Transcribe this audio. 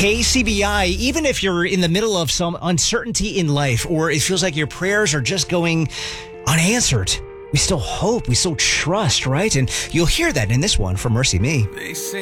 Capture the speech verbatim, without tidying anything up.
K C B I, even if you're in the middle of some uncertainty in life or it feels like your prayers are just going unanswered, we still hope, we still trust, right? And you'll hear that in this one from Mercy Me.